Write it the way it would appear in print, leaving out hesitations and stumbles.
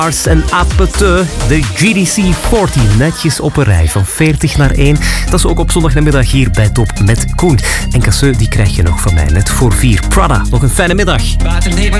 Ars en Apete, de GDC 40, netjes op een rij van 40 naar 1. Dat is ook op zondagnamiddag hier bij Top met Koen. En Casseux, die krijg je nog van mij net voor 4. Prada, nog een fijne middag. Waternemen